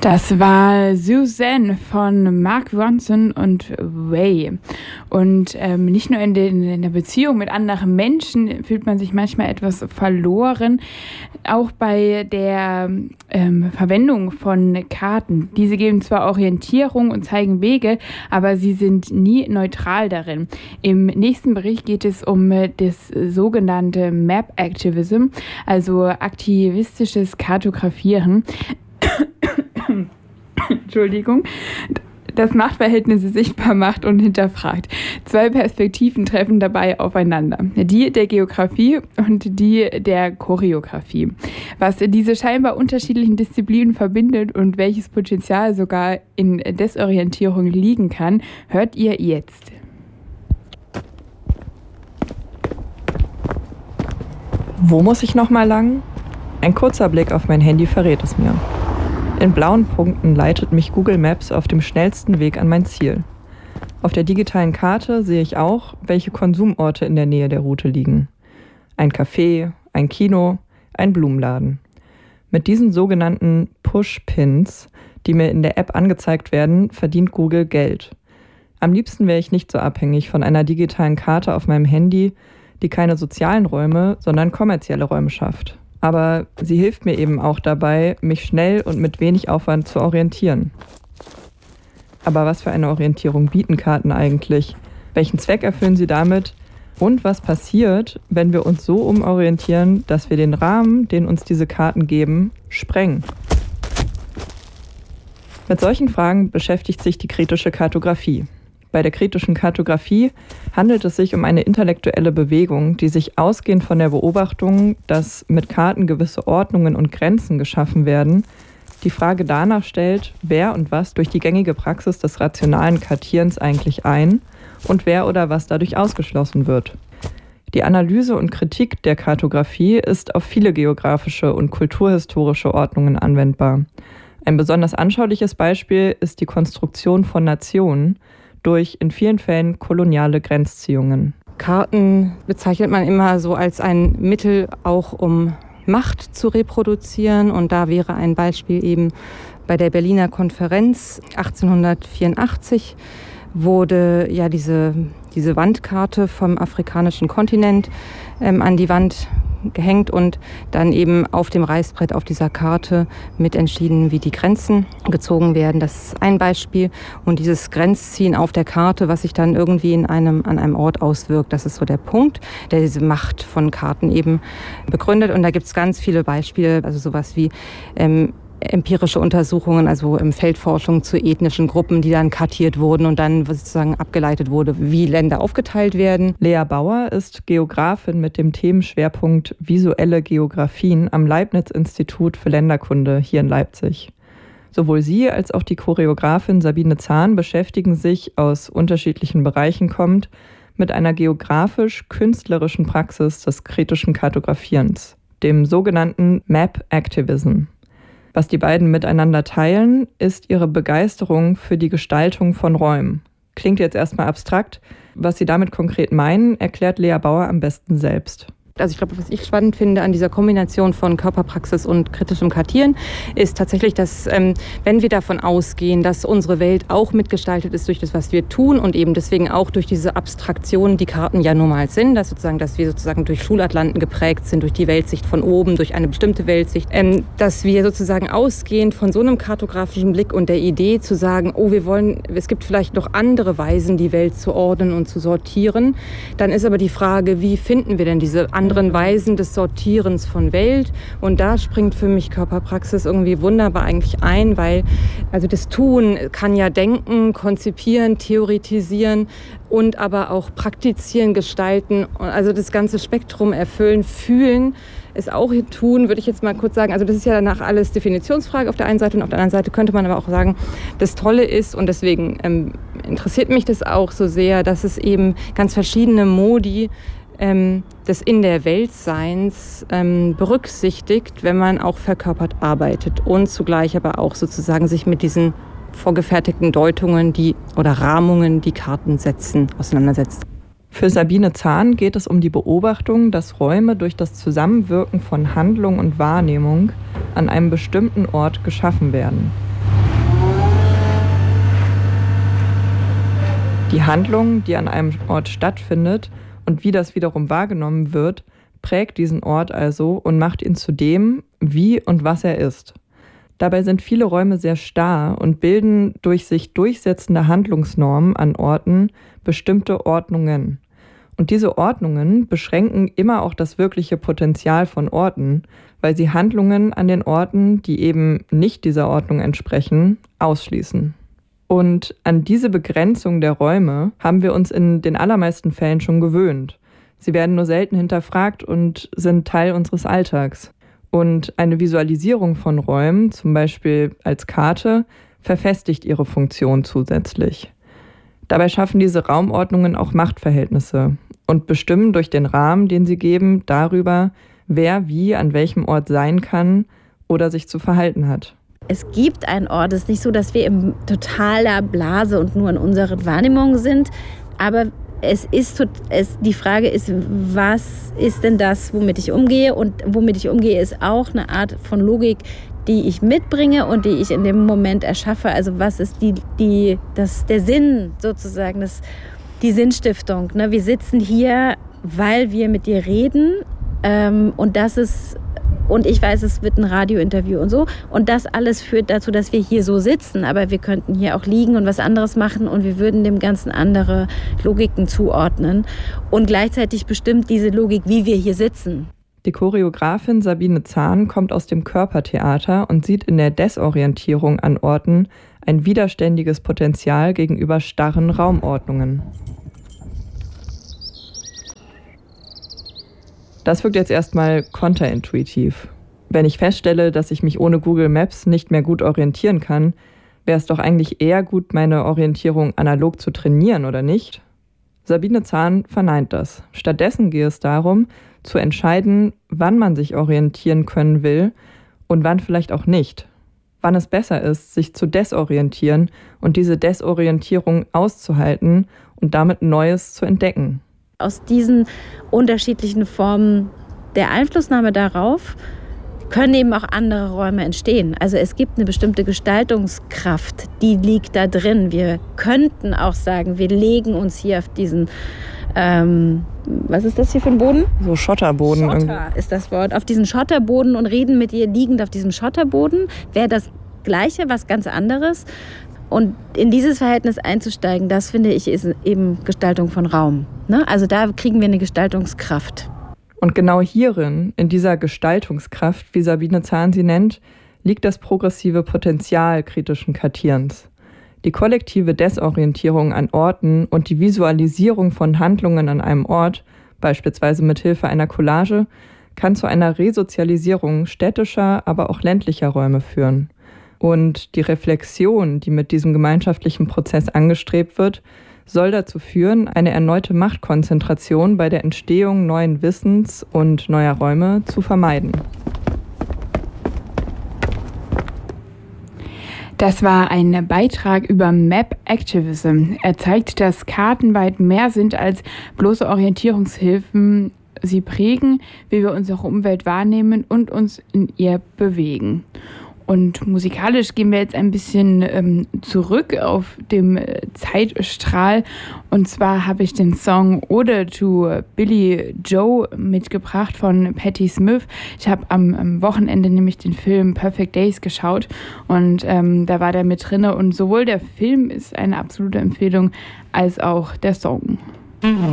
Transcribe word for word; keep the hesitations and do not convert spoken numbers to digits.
Das war Suzanne von Mark Ronson und Way. Und ähm, nicht nur in, den, in der Beziehung mit anderen Menschen fühlt man sich manchmal etwas verloren, auch bei der ähm, Verwendung von Karten. Diese geben zwar Orientierung und zeigen Wege, aber sie sind nie neutral darin. Im nächsten Bericht geht es um das sogenannte Map Activism, also aktivistisches Kartografieren. Entschuldigung, das Machtverhältnisse sichtbar macht und hinterfragt. Zwei Perspektiven treffen dabei aufeinander. Die der Geografie und die der Choreografie. Was diese scheinbar unterschiedlichen Disziplinen verbindet und welches Potenzial sogar in Desorientierung liegen kann, hört ihr jetzt. Wo muss ich nochmal lang? Ein kurzer Blick auf mein Handy verrät es mir. In blauen Punkten leitet mich Google Maps auf dem schnellsten Weg an mein Ziel. Auf der digitalen Karte sehe ich auch, welche Konsumorte in der Nähe der Route liegen. Ein Café, ein Kino, ein Blumenladen. Mit diesen sogenannten Push-Pins, die mir in der App angezeigt werden, verdient Google Geld. Am liebsten wäre ich nicht so abhängig von einer digitalen Karte auf meinem Handy, die keine sozialen Räume, sondern kommerzielle Räume schafft. Aber sie hilft mir eben auch dabei, mich schnell und mit wenig Aufwand zu orientieren. Aber was für eine Orientierung bieten Karten eigentlich? Welchen Zweck erfüllen sie damit? Und was passiert, wenn wir uns so umorientieren, dass wir den Rahmen, den uns diese Karten geben, sprengen? Mit solchen Fragen beschäftigt sich die kritische Kartografie. Bei der kritischen Kartografie handelt es sich um eine intellektuelle Bewegung, die sich ausgehend von der Beobachtung, dass mit Karten gewisse Ordnungen und Grenzen geschaffen werden, die Frage danach stellt, wer und was durch die gängige Praxis des rationalen Kartierens eigentlich ein und wer oder was dadurch ausgeschlossen wird. Die Analyse und Kritik der Kartografie ist auf viele geografische und kulturhistorische Ordnungen anwendbar. Ein besonders anschauliches Beispiel ist die Konstruktion von Nationen durch in vielen Fällen koloniale Grenzziehungen. Karten bezeichnet man immer so als ein Mittel, auch um Macht zu reproduzieren. Und da wäre ein Beispiel eben bei der Berliner Konferenz achtzehnhundertvierundachtzig wurde ja diese, diese Wandkarte vom afrikanischen Kontinent ähm, an die Wand gehängt und dann eben auf dem Reißbrett auf dieser Karte mit entschieden, wie die Grenzen gezogen werden. Das ist ein Beispiel. Und dieses Grenzziehen auf der Karte, was sich dann irgendwie in einem, an einem Ort auswirkt, das ist so der Punkt, der diese Macht von Karten eben begründet. Und da gibt es ganz viele Beispiele, also sowas wie ähm, empirische Untersuchungen, also im Feldforschung zu ethnischen Gruppen, die dann kartiert wurden und dann sozusagen abgeleitet wurde, wie Länder aufgeteilt werden. Lea Bauer ist Geografin mit dem Themenschwerpunkt Visuelle Geografien am Leibniz-Institut für Länderkunde hier in Leipzig. Sowohl sie als auch die Choreografin Sabine Zahn beschäftigen sich, aus unterschiedlichen Bereichen kommt, mit einer geografisch-künstlerischen Praxis des kritischen Kartografierens, dem sogenannten Map Activism. Was die beiden miteinander teilen, ist ihre Begeisterung für die Gestaltung von Räumen. Klingt jetzt erstmal abstrakt. Was sie damit konkret meinen, erklärt Lea Bauer am besten selbst. Also ich glaube, was ich spannend finde an dieser Kombination von Körperpraxis und kritischem Kartieren, ist tatsächlich, dass ähm, wenn wir davon ausgehen, dass unsere Welt auch mitgestaltet ist durch das, was wir tun und eben deswegen auch durch diese Abstraktionen, die Karten ja nun mal sind, dass, sozusagen, dass wir sozusagen durch Schulatlanten geprägt sind, durch die Weltsicht von oben, durch eine bestimmte Weltsicht, ähm, dass wir sozusagen ausgehend von so einem kartografischen Blick und der Idee zu sagen, oh, wir wollen, es gibt vielleicht noch andere Weisen, die Welt zu ordnen und zu sortieren, dann ist aber die Frage, wie finden wir denn diese anderen Weisen des Sortierens von Welt. Und da springt für mich Körperpraxis irgendwie wunderbar eigentlich ein, weil also das Tun kann ja denken, konzipieren, theoretisieren und aber auch praktizieren, gestalten. Also das ganze Spektrum erfüllen, fühlen ist auch hier tun, würde ich jetzt mal kurz sagen. Also das ist ja danach alles Definitionsfrage auf der einen Seite und auf der anderen Seite könnte man aber auch sagen, das Tolle ist und deswegen ähm, interessiert mich das auch so sehr, dass es eben ganz verschiedene Modi Ähm, des in der Weltseins ähm, berücksichtigt, wenn man auch verkörpert arbeitet und zugleich aber auch sozusagen sich mit diesen vorgefertigten Deutungen die, oder Rahmungen, die Karten setzen, auseinandersetzt. Für Sabine Zahn geht es um die Beobachtung, dass Räume durch das Zusammenwirken von Handlung und Wahrnehmung an einem bestimmten Ort geschaffen werden. Die Handlung, die an einem Ort stattfindet und wie das wiederum wahrgenommen wird, prägt diesen Ort also und macht ihn zu dem, wie und was er ist. Dabei sind viele Räume sehr starr und bilden durch sich durchsetzende Handlungsnormen an Orten bestimmte Ordnungen. Und diese Ordnungen beschränken immer auch das wirkliche Potenzial von Orten, weil sie Handlungen an den Orten, die eben nicht dieser Ordnung entsprechen, ausschließen. Und an diese Begrenzung der Räume haben wir uns in den allermeisten Fällen schon gewöhnt. Sie werden nur selten hinterfragt und sind Teil unseres Alltags. Und eine Visualisierung von Räumen, zum Beispiel als Karte, verfestigt ihre Funktion zusätzlich. Dabei schaffen diese Raumordnungen auch Machtverhältnisse und bestimmen durch den Rahmen, den sie geben, darüber, wer wie an welchem Ort sein kann oder sich zu verhalten hat. Es gibt einen Ort, es ist nicht so, dass wir in totaler Blase und nur in unseren Wahrnehmungen sind, aber es ist, es, die Frage ist, was ist denn das, womit ich umgehe? Und womit ich umgehe, ist auch eine Art von Logik, die ich mitbringe und die ich in dem Moment erschaffe. Also was ist die, die, das, der Sinn sozusagen, das, die Sinnstiftung. Ne? Wir sitzen hier, weil wir mit dir reden ähm, und das ist Und ich weiß, es wird ein Radiointerview und so. Und das alles führt dazu, dass wir hier so sitzen. Aber wir könnten hier auch liegen und was anderes machen und wir würden dem Ganzen andere Logiken zuordnen. Und gleichzeitig bestimmt diese Logik, wie wir hier sitzen. Die Choreografin Sabine Zahn kommt aus dem Körpertheater und sieht in der Desorientierung an Orten ein widerständiges Potenzial gegenüber starren Raumordnungen. Das wirkt jetzt erstmal konterintuitiv. Wenn ich feststelle, dass ich mich ohne Google Maps nicht mehr gut orientieren kann, wäre es doch eigentlich eher gut, meine Orientierung analog zu trainieren, oder nicht? Sabine Zahn verneint das. Stattdessen gehe es darum, zu entscheiden, wann man sich orientieren können will und wann vielleicht auch nicht. Wann es besser ist, sich zu desorientieren und diese Desorientierung auszuhalten und damit Neues zu entdecken. Aus diesen unterschiedlichen Formen der Einflussnahme darauf können eben auch andere Räume entstehen. Also es gibt eine bestimmte Gestaltungskraft, die liegt da drin. Wir könnten auch sagen, wir legen uns hier auf diesen, ähm, was ist das hier für ein Boden? So Schotterboden. Schotter irgendwie. Ist das Wort. Auf diesen Schotterboden und reden mit ihr liegend auf diesem Schotterboden. Wäre das Gleiche, was ganz anderes. Und in dieses Verhältnis einzusteigen, das finde ich, ist eben Gestaltung von Raum. Ne? Also da kriegen wir eine Gestaltungskraft. Und genau hierin, in dieser Gestaltungskraft, wie Sabine Zahn sie nennt, liegt das progressive Potenzial kritischen Kartierens. Die kollektive Desorientierung an Orten und die Visualisierung von Handlungen an einem Ort, beispielsweise mit Hilfe einer Collage, kann zu einer Resozialisierung städtischer, aber auch ländlicher Räume führen. Und die Reflexion, die mit diesem gemeinschaftlichen Prozess angestrebt wird, soll dazu führen, eine erneute Machtkonzentration bei der Entstehung neuen Wissens und neuer Räume zu vermeiden. Das war ein Beitrag über Map Activism. Er zeigt, dass Karten weit mehr sind als bloße Orientierungshilfen. Sie prägen, wie wir unsere Umwelt wahrnehmen und uns in ihr bewegen. Und musikalisch gehen wir jetzt ein bisschen ähm, zurück auf dem äh, Zeitstrahl. Und zwar habe ich den Song Ode to Billy Joe mitgebracht von Patti Smith. Ich habe am, am Wochenende nämlich den Film Perfect Days geschaut und ähm, da war der mit drinne. Und sowohl der Film ist eine absolute Empfehlung als auch der Song.